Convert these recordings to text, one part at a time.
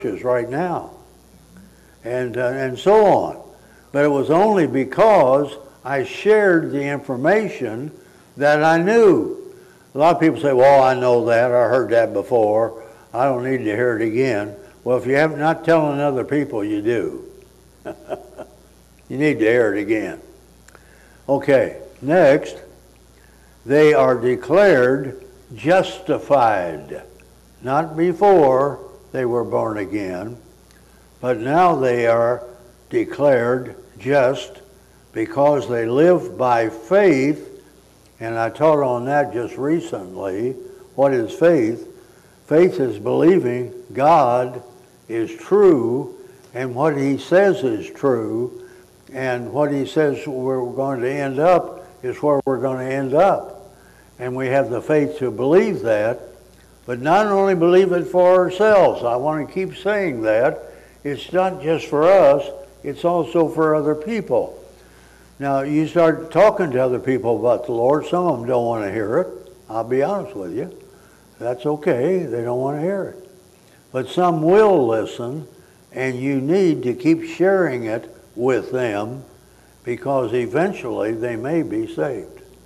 right now, and so on. But it was only because I shared the information that I knew. A lot of people say, well, I know that, I heard that before, I don't need to hear it again. Well, if you have not telling other people, you do. You need to hear it again. Okay, next, they are declared justified. Not before they were born again, but now they are declared just because they live by faith. And I taught on that just recently. What is faith? Faith is believing God is true and what he says is true, and what he says we're going to end up is where we're going to end up. And we have the faith to believe that, but not only believe it for ourselves. I want to keep saying that. It's not just for us, it's also for other people. Now, you start talking to other people about the Lord, some of them don't want to hear it. I'll be honest with you. That's okay, they don't want to hear it. But some will listen, and you need to keep sharing it with them because eventually they may be saved.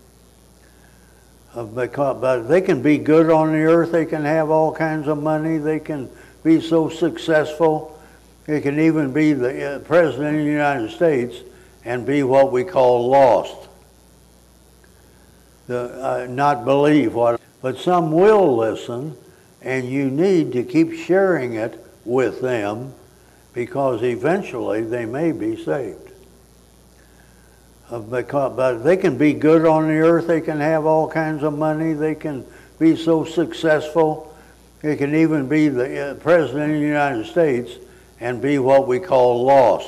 But they can be good on the earth, they can have all kinds of money, they can be so successful, they can even be the President of the United States and be what we call lost. Not believe what, but some will listen, and you need to keep sharing it with them because eventually they may be saved. But they can be good on the earth, they can have all kinds of money, they can be so successful, they can even be the President of the United States and be what we call lost.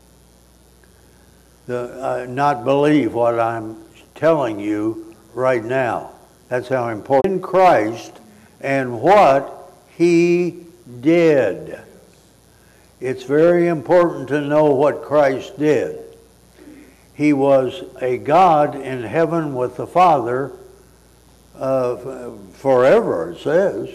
Not believe what I'm telling you right now. That's how important in Christ and what he did. It's very important to know what Christ did. He was a God in heaven with the Father forever, it says.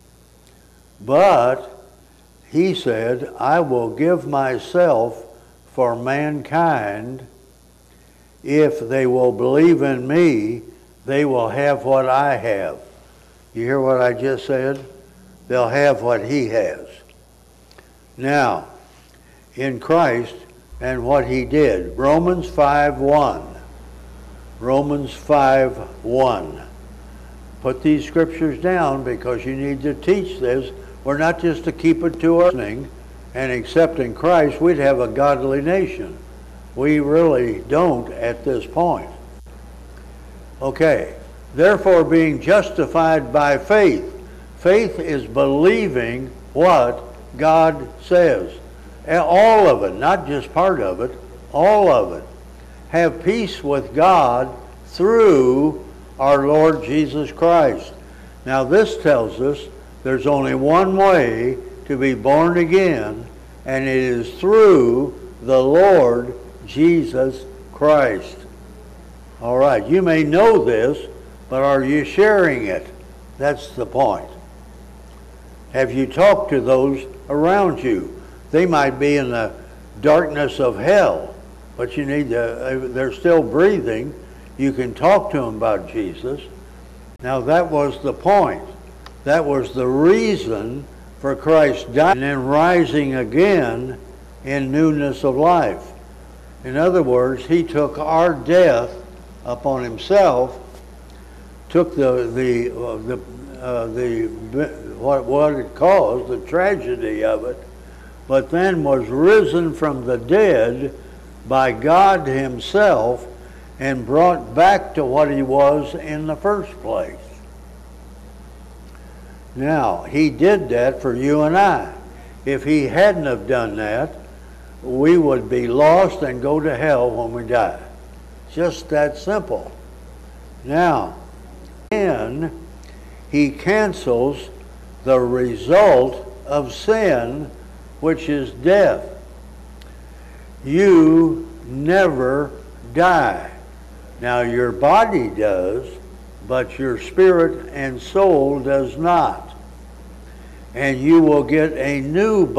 But he said, I will give myself for mankind. If they will believe in me, they will have what I have. You hear what I just said? They'll have what he has. Now, in Christ and what he did, Romans 5:1. Romans 5:1. Put these scriptures down because you need to teach this. We're not just to keep it to our listening and accepting Christ, we'd have a godly nation. We really don't at this point. Okay, therefore being justified by faith. Faith is believing what God says. All of it, not just part of it, all of it. Have peace with God through our Lord Jesus Christ. Now this tells us there's only one way to be born again, and it is through the Lord Jesus Christ. All right, you may know this, but are you sharing it? That's the point. Have you talked to those around you? They might be in the darkness of hell, but you need to, they're still breathing. You can talk to them about Jesus. Now that was the point. That was the reason for Christ dying and then rising again in newness of life. In other words, he took our death upon himself, took what it caused, the tragedy of it, but then was risen from the dead by God himself and brought back to what he was in the first place. Now, he did that for you and I. If he hadn't have done that, we would be lost and go to hell when we die. Just that simple. Now, then he cancels the result of sin, which is death. You never die. Now your body does, but your spirit and soul does not. and you will get a new